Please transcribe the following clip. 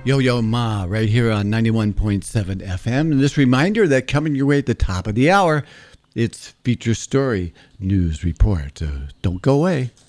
Yo Yo Ma right here on 91.7 FM. And this reminder that coming your way at the top of the hour, it's Feature Story News Report. So don't go away.